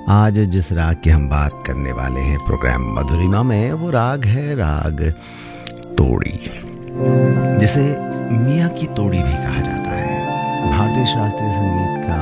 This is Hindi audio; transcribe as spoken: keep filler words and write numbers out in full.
आज जिस राग की हम बात करने वाले हैं प्रोग्राम मधुरिमा में, वो राग है राग तोड़ी, जिसे मियाँ की तोड़ी भी कहा जाता है। भारतीय शास्त्रीय संगीत का